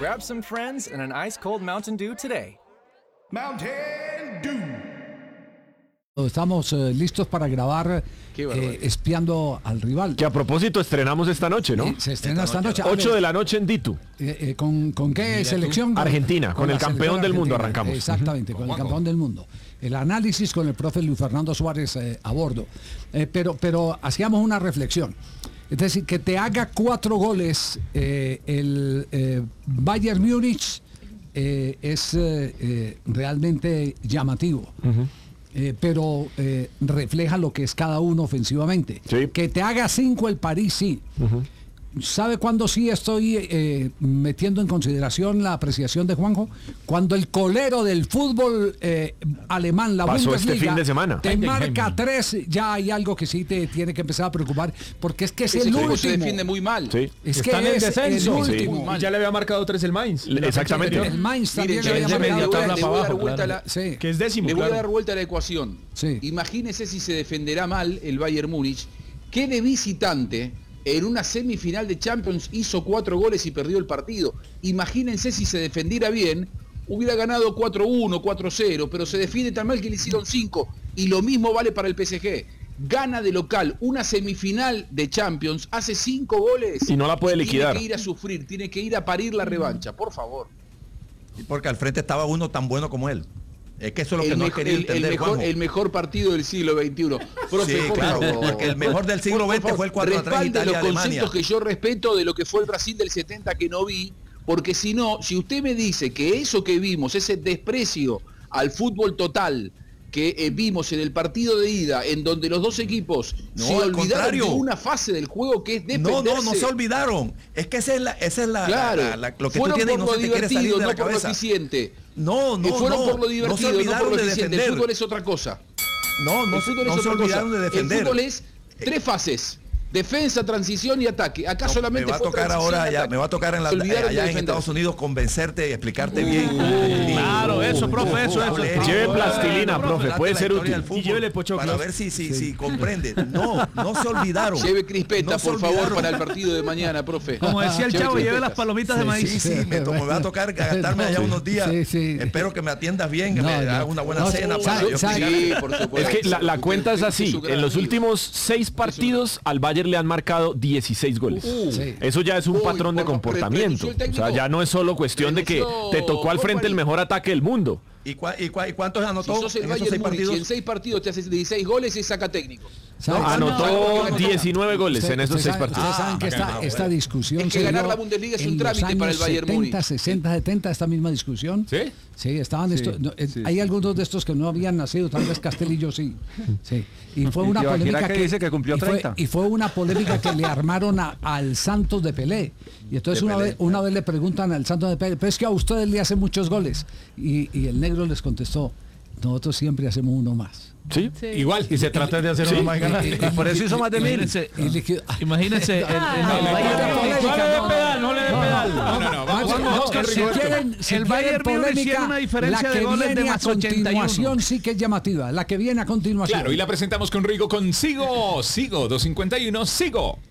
Grab some friends and an ice-cold Mountain Dew today. Mountain Dew. Estamos listos para grabar espiando al rival. Que a propósito estrenamos esta noche, ¿no? Se estrena esta noche. 8 de la noche en Ditu. ¿Con qué selección? Argentina, con el campeón del mundo arrancamos. Exactamente, con el campeón del mundo. El análisis con el profe Luis Fernando Suárez a bordo. Pero hacíamos una reflexión. Es decir, que te haga 4 goles el Bayern Múnich es realmente llamativo. Pero refleja lo que es cada uno ofensivamente. Sí. Que te haga 5 el París, sí. ¿Sabe cuándo sí estoy metiendo en consideración la apreciación de Juanjo? Cuando el colero del fútbol alemán, la pasó Bundesliga, este fin de semana, te marca 3, ya hay algo que sí te tiene que empezar a preocupar, porque es que es el último. Se defiende muy mal. Sí. Es que Está en el es descenso. el último. Y ya le había marcado 3 el Mainz. Exactamente. El Mainz también Mire, le había le voy a marcado dar 3. vuelta a la- Sí. Que es décimo, Le voy a claro. dar vuelta a la ecuación. Sí. Imagínese si se defenderá mal el Bayern Múnich, que de visitante en una semifinal de Champions hizo 4 goles y perdió el partido. Imagínense si se defendiera bien, hubiera ganado 4-1, 4-0, pero se defiende tan mal que le hicieron 5. Y lo mismo vale para el PSG. Gana de local una semifinal de Champions, hace 5 goles Y no la puede liquidar. Tiene que ir a sufrir, tiene que ir a parir la revancha, por favor. Porque al frente estaba uno tan bueno como él. Es que eso es lo que no quería entender, Juanjo. el mejor partido del siglo XXI. Profe, Sí, por claro, favor. porque el mejor del siglo XX fue el 4-3 Respalde Italia-Alemania. los conceptos que yo respeto de lo que fue el Brasil del 70 que no vi, porque si no, si usted me dice que eso que vimos, ese desprecio al fútbol total que vimos en el partido de ida, en donde los dos equipos No, se al olvidaron contrario. de una fase del juego que es defenderse. No se olvidaron. Es que esa es la Claro, lo que tú fueron tienes y por no lo se te quiere salir divertido, de la no por lo cabeza. eficiente. No, fueron por lo no se divertido, no olvidaron por lo de eficiente. El defender. fútbol es otra cosa. No El fútbol es se otra olvidaron cosa. de defender. El fútbol es 3 fases: defensa, transición y ataque. Acá No, solamente me va a fue tocar transición ahora y ya, ataque. me va a tocar Se olvidaron de allá en defender. Estados Unidos convencerte y explicarte bien. Claro, eso, profe, eso. Lleve plastilina, profe, puede ser útil. Y llévele pochoclos. para ver si comprende. No se olvidaron. Lleve crispeta, No se por favor, olvidaron. para el partido de mañana, profe. Como decía el chavo, lleve crispetas. las palomitas de maíz. Sí, me va a tocar gastarme allá unos días. Sí. Espero que me atiendas bien, que me hagas una buena cena. para yo ¿sabe? explicarle. Sí, por supuesto. Es que la cuenta es así. En los últimos 6 partidos al Bayern le han marcado 16 goles. Sí. Eso ya es un Uy, patrón de bueno, comportamiento. renunció el O sea, técnico. ya no es solo cuestión de que Renunció te tocó al frente el mejor ataque del mundo. ¿Y cuántos Si anotó sos el en esos Bayern 6 Múnich y en partidos? 6 partidos te haces 16 goles y saca técnico. Anotó 19 goles en esos 6 partidos. Ustedes saben que esta discusión Es que se ganar dio la Bundesliga es un en trámite los para el años Bayern 70, Múnich. 60, 70, esta misma discusión. ¿Sí? Sí, estaban hay algunos de estos que no habían nacido, tal vez Castelillo sí. Sí. Y fue una polémica que dice que cumplió 30. Y fue una polémica que le armaron al Santos de Pelé. Y entonces una vez le preguntan al Santos de Pelé, pero es que a ustedes le hacen muchos goles. Y el negro les contestó, nosotros siempre hacemos uno más. ¿Sí? Igual, y se trata de hacer Sí. uno más ganar. Y por eso hizo más de 1000. Imagínense. No le dé pedal. Si El quieren Bayern Múnich polémica, tiene una diferencia la que de goles de viene a más 81. continuación sí que es llamativa. La que viene a continuación. Claro, y la presentamos con Rigo con Sigo 251, Sigo.